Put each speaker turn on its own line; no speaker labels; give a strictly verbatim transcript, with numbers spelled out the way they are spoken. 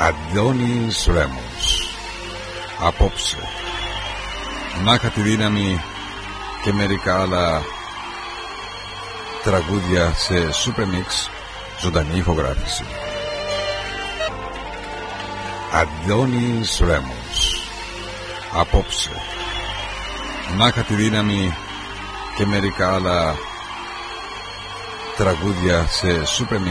Αντώνης Ρέμος. Απόψε να είχα τη δύναμη και μερικά άλλα τραγούδια σε Super Mix, ζωντανή ηχογράφηση. Αντώνης Ρέμος. Απόψε να είχα τη δύναμη και μερικά άλλα τραγούδια σε Super Mix,